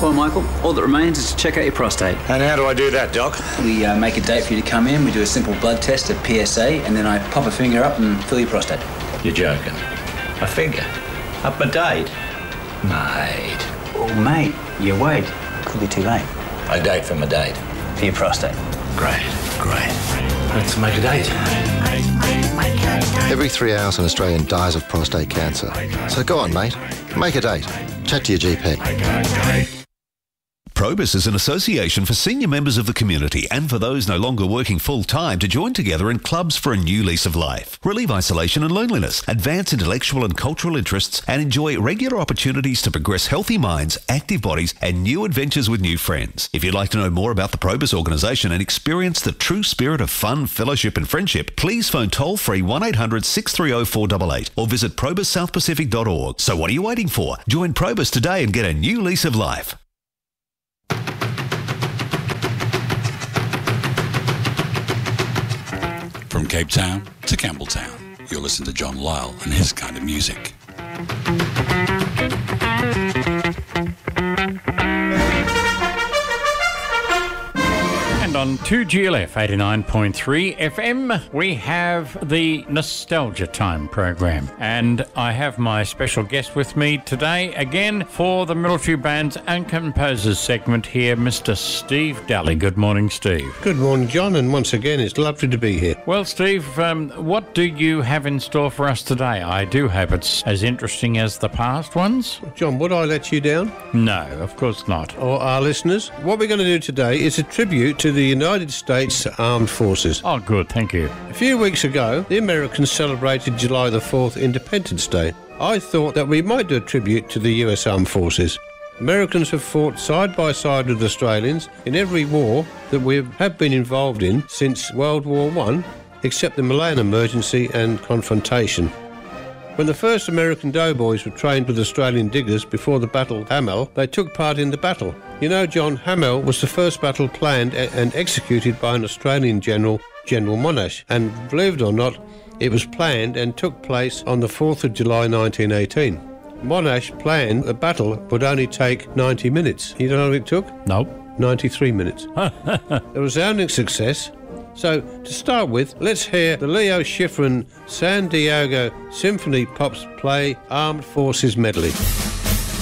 Well, Michael, all that remains is to check out your prostate. And how do I do that, Doc? We make a date for you to come in, we do a simple blood test at PSA, and then I pop a finger up and fill your prostate. You're joking. A finger? Up my date? Mate. Oh, mate, you wait. Could be too late. A date for my date. For your prostate. Great. Let's make a date. Every 3 hours an Australian dies of prostate cancer. So go on, mate. Make a date. Chat to your GP. Probus is an association for senior members of the community and for those no longer working full-time to join together in clubs for a new lease of life. Relieve isolation and loneliness, advance intellectual and cultural interests, and enjoy regular opportunities to progress healthy minds, active bodies, and new adventures with new friends. If you'd like to know more about the Probus organisation and experience the true spirit of fun, fellowship and friendship, please phone toll-free 1800 630 488 or visit probussouthpacific.org. So what are you waiting for? Join Probus today and get a new lease of life. From Cape Town to Campbelltown, you're listening to John Lyle and his kind of music. And on 2GLF 89.3 FM, we have the Nostalgia Time program. And I have my special guest with me today, again, for the Military Bands and Composers segment here, Mr. Steve Daly. Good morning, Steve. Good morning, John, and once again, it's lovely to be here. Well, Steve, what do you have in store for us today? I do hope it's as interesting as the past ones. John, would I let you down? No, of course not. Or our listeners? What we're going to do today is a tribute to the United States Armed Forces. Oh, good, thank you. A few weeks ago, the Americans celebrated July the 4th, Independence Day. I thought that we might do a tribute to the US Armed Forces. Americans have fought side by side with Australians in every war that we have been involved in since World War I, except the Malayan Emergency and confrontation. When the first American doughboys were trained with Australian diggers before the Battle of Hamel, they took part in the battle. You know, John, Hamel was the first battle planned and executed by an Australian general, General Monash, and believe it or not, it was planned and took place on the 4th of July 1918. Monash planned the battle would only take 90 minutes. You don't know what it took? Nope. 93 minutes. A resounding success. So, to start with, let's hear the Leo Schifrin San Diego Symphony Pops play Armed Forces Medley.